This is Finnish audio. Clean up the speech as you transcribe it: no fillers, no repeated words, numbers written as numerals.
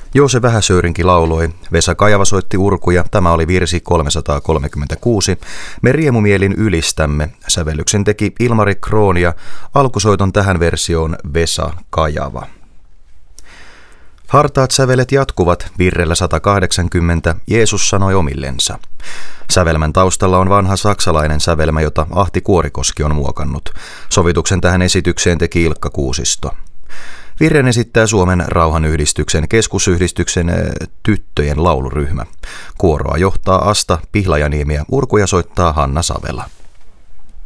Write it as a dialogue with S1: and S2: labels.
S1: Joose Vähäsöyrinki lauloi, Vesa Kajava soitti urkuja, tämä oli virsi 336, me riemumielin ylistämme, sävellyksen teki Ilmari Kroon ja alkusoiton tähän versioon Vesa Kajava. Hartaat sävelet jatkuvat, virrellä 180, Jeesus sanoi omillensa. Sävelmän taustalla on vanha saksalainen sävelmä, jota Ahti Kuorikoski on muokannut. Sovituksen tähän esitykseen teki Ilkka Kuusisto. Virren esittää Suomen rauhanyhdistyksen keskusyhdistyksen tyttöjen lauluryhmä. Kuoroa johtaa Asta Pihlajaniemi ja urkuja soittaa Hanna Savela.